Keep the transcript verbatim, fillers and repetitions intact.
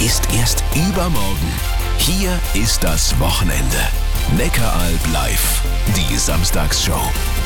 ist erst übermorgen. Hier ist das Wochenende. Neckaralb live, die Samstagsshow.